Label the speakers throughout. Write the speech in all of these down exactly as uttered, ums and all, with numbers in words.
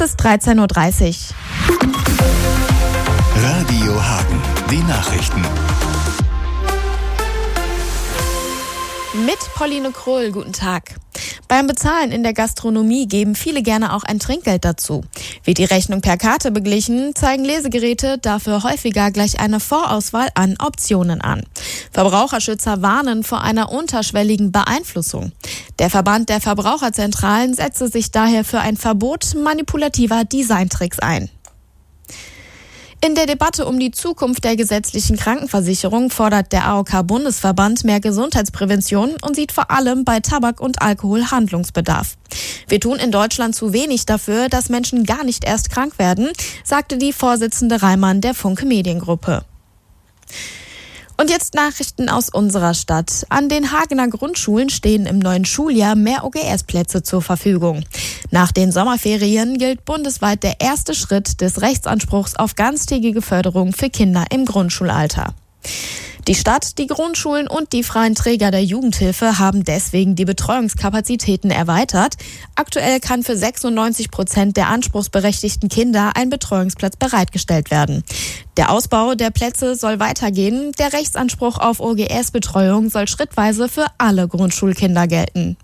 Speaker 1: ist dreizehn Uhr dreißig.
Speaker 2: Radio Hagen, die Nachrichten.
Speaker 1: Mit Pauline Krohl, guten Tag. Beim Bezahlen in der Gastronomie geben viele gerne auch ein Trinkgeld dazu. Wird die Rechnung per Karte beglichen, zeigen Lesegeräte dafür häufiger gleich eine Vorauswahl an Optionen an. Verbraucherschützer warnen vor einer unterschwelligen Beeinflussung. Der Verband der Verbraucherzentralen setze sich daher für ein Verbot manipulativer Designtricks ein. In der Debatte um die Zukunft der gesetzlichen Krankenversicherung fordert der A O K-Bundesverband mehr Gesundheitsprävention und sieht vor allem bei Tabak und Alkohol Handlungsbedarf. Wir tun in Deutschland zu wenig dafür, dass Menschen gar nicht erst krank werden, sagte die Vorsitzende Reimann der Funke Mediengruppe. Und jetzt Nachrichten aus unserer Stadt. An den Hagener Grundschulen stehen im neuen Schuljahr mehr O G S-Plätze zur Verfügung. Nach den Sommerferien gilt bundesweit der erste Schritt des Rechtsanspruchs auf ganztägige Förderung für Kinder im Grundschulalter. Die Stadt, die Grundschulen und die freien Träger der Jugendhilfe haben deswegen die Betreuungskapazitäten erweitert. Aktuell kann für sechsundneunzig Prozent der anspruchsberechtigten Kinder ein Betreuungsplatz bereitgestellt werden. Der Ausbau der Plätze soll weitergehen. Der Rechtsanspruch auf O G S-Betreuung soll schrittweise für alle Grundschulkinder gelten.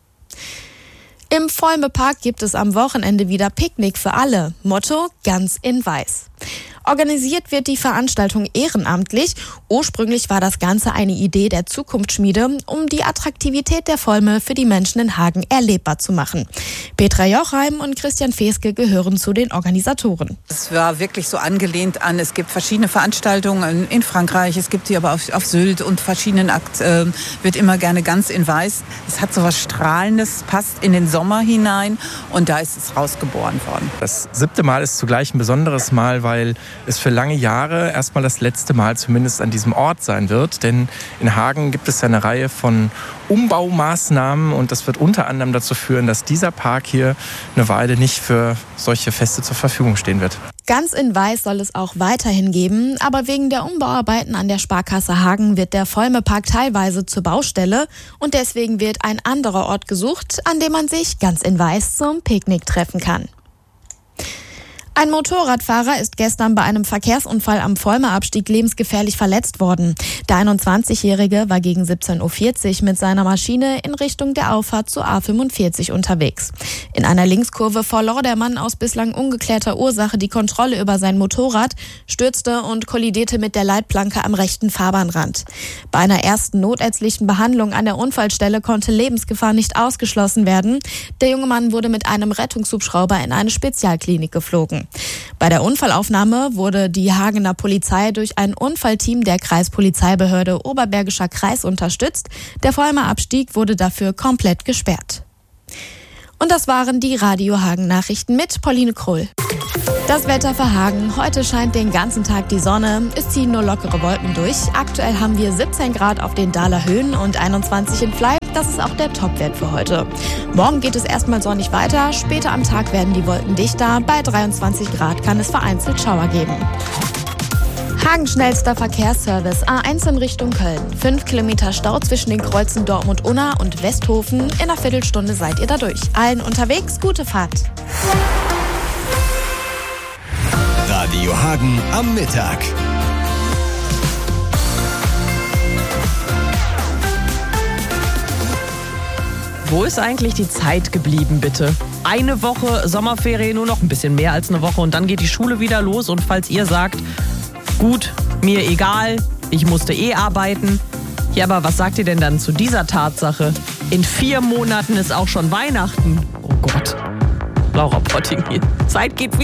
Speaker 1: Im Volme-Park gibt es am Wochenende wieder Picknick für alle. Motto: ganz in weiß. Organisiert wird die Veranstaltung ehrenamtlich. Ursprünglich war das Ganze eine Idee der Zukunftsschmiede, um die Attraktivität der Volme für die Menschen in Hagen erlebbar zu machen. Petra Jochheim und Christian Feske gehören zu den Organisatoren.
Speaker 3: Es war wirklich so angelehnt an, es gibt verschiedene Veranstaltungen in Frankreich, es gibt sie aber auf, auf Sylt und verschiedenen Akt, äh, wird immer gerne ganz in weiß. Es hat so was Strahlendes, passt in den Sommer hinein und da ist es rausgeboren worden.
Speaker 4: Das siebte Mal ist zugleich ein besonderes Mal, weil es für lange Jahre erstmal das letzte Mal zumindest an diesem Ort sein wird. Denn in Hagen gibt es eine Reihe von Umbaumaßnahmen und das wird unter anderem dazu führen, dass dieser Park hier eine Weile nicht für solche Feste zur Verfügung stehen wird.
Speaker 1: Ganz in weiß soll es auch weiterhin geben, aber wegen der Umbauarbeiten an der Sparkasse Hagen wird der Volme-Park teilweise zur Baustelle und deswegen wird ein anderer Ort gesucht, an dem man sich ganz in weiß zum Picknick treffen kann. Ein Motorradfahrer ist gestern bei einem Verkehrsunfall am Volmer-Abstieg lebensgefährlich verletzt worden. Der einundzwanzigjährige war gegen siebzehn Uhr vierzig mit seiner Maschine in Richtung der Auffahrt zur A fünfundvierzig unterwegs. In einer Linkskurve verlor der Mann aus bislang ungeklärter Ursache die Kontrolle über sein Motorrad, stürzte und kollidierte mit der Leitplanke am rechten Fahrbahnrand. Bei einer ersten notärztlichen Behandlung an der Unfallstelle konnte Lebensgefahr nicht ausgeschlossen werden. Der junge Mann wurde mit einem Rettungshubschrauber in eine Spezialklinik geflogen. Bei der Unfallaufnahme wurde die Hagener Polizei durch ein Unfallteam der Kreispolizeibehörde Oberbergischer Kreis unterstützt. Der Volmer Abstieg wurde dafür komplett gesperrt. Und das waren die Radio Hagen Nachrichten mit Pauline Krohl. Das Wetter für Hagen. Heute scheint den ganzen Tag die Sonne. Es ziehen nur lockere Wolken durch. Aktuell haben wir siebzehn Grad auf den Dahler Höhen und einundzwanzig in Fleib. Das ist auch der Topwert für heute. Morgen geht es erstmal sonnig weiter. Später am Tag werden die Wolken dichter. Bei dreiundzwanzig Grad kann es vereinzelt Schauer geben. Hagen schnellster Verkehrsservice A eins in Richtung Köln. Fünf Kilometer Stau zwischen den Kreuzen Dortmund-Unna und Westhofen. In einer Viertelstunde seid ihr da durch. Allen unterwegs, gute Fahrt.
Speaker 2: Radio Hagen am Mittag.
Speaker 5: Wo ist eigentlich die Zeit geblieben, bitte? Eine Woche Sommerferien, nur noch ein bisschen mehr als eine Woche und dann geht die Schule wieder los. Und falls ihr sagt, gut, mir egal, ich musste eh arbeiten. Ja, aber was sagt ihr denn dann zu dieser Tatsache? In vier Monaten ist auch schon Weihnachten. Oh Gott. Laura Potting, Zeit geht wieder.